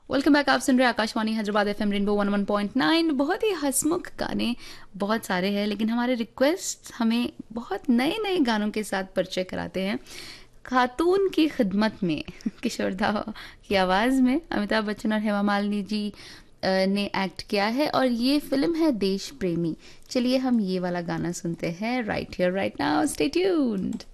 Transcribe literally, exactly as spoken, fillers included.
Welcome back. आप सुन रहे हैं Akashvani Hyderabad FM rainbow one one point nine. बहुत ही हंसमुख गाने बहुत सारे हैं, लेकिन हमारे रिक्वेस्ट हमें बहुत नए नए गानों के साथ परिचय कराते हैं। खातून की खिदमत में किशोरदा की आवाज़ में अमिताभ बच्चन और हेमा मालिनी जी अ, ने एक्ट किया है, और ये फिल्म है देश प्रेमी। चलिए हम ये वाला गाना सुनते हैं। Right here right now, stay tuned.